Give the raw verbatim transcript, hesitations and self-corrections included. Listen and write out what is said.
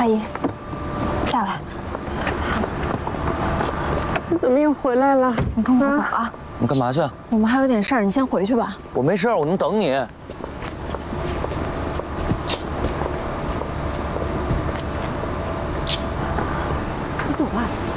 姨，下来。 你怎么又回来了？ 你跟我走啊！ 你干嘛去？ 我们还有点事儿，你先回去吧。 我没事儿，我能等你。 你走吧。